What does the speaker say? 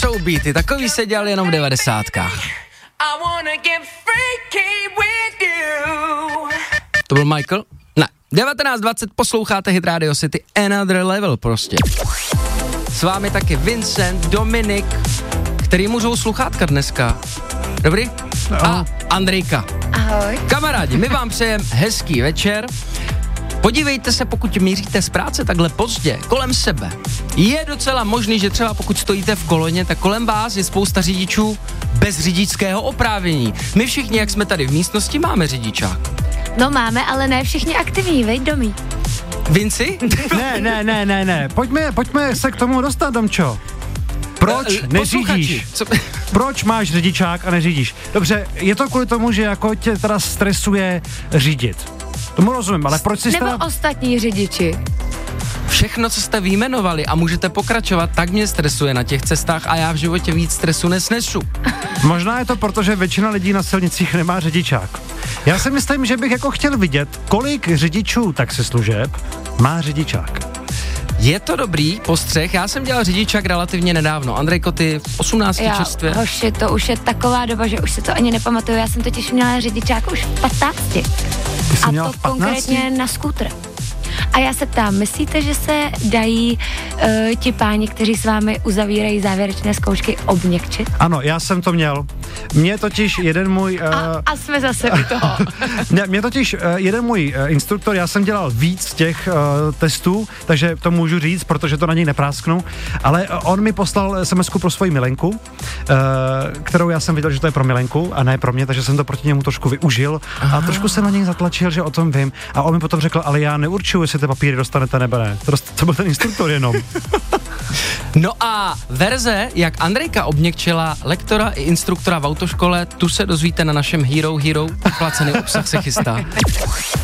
jsou beaty, takový se dělal jenom v 90kách. To byl Michael? Ne. 19:20 posloucháte Hit Radio City, Another Level prostě. S vámi taky Vincent, Dominik, který můžou sluchátka dneska. Dobrý? No. A Andrejka. Ahoj. Kamarádi, my vám přejeme hezký večer. Podívejte se, pokud míříte z práce takhle pozdě, kolem sebe. Je docela možný, že třeba pokud stojíte v koloně, tak kolem vás je spousta řidičů bez řidičského oprávnění. My všichni, jak jsme tady v místnosti, máme řidičák. No máme, ale ne všichni aktivní, veď Domí. Vinci? Ne. Pojďme se k tomu dostat, Domčo. Proč neřídíš? Proč máš řidičák a neřídíš? Dobře, je to kvůli tomu, že jako tě teda stresuje řídit. Tomu rozumím, ale proč si Nebo ostatní řidiči. Všechno, co jste vyjmenovali a můžete pokračovat, tak mě stresuje na těch cestách a já v životě víc stresu nesnesu. Možná je to proto, že většina lidí na silnicích nemá řidičák. Já si myslím, že bych jako chtěl vidět, kolik řidičů taxislužeb má řidičák. Je to dobrý postřeh, já jsem dělal řidičák relativně nedávno. Andrejko, ty v 18 čerstvě? Hoši, to už je taková doba, že už si to ani nepamatuju, já jsem totiž měla řidičák už v 15. A to konkrétně na skútr. A já se ptám, myslíte, že se dají ti páni, kteří s vámi uzavírají závěrečné zkoušky, obměkčit? Ano, já jsem to měl. Mě totiž jeden můj... A jsme zase u toho. Mě totiž jeden můj instruktor, já jsem dělal víc těch testů, takže to můžu říct, protože to na něj neprásknu, ale on mi poslal SMS-ku pro svoji milenku, kterou já jsem viděl, že to je pro milenku a ne pro mě, takže jsem to proti němu trošku využil a trošku jsem na něj zatlačil, že o tom vím a on mi potom řekl, ale já neurčuju, jestli ty papíry dostanete nebo ne. To byl ten instruktor jenom. No a verze, jak Andrejka obměkčila lektora i instruktora v autoškole, tu se dozvíte na našem Hero. Placený obsah se chystá.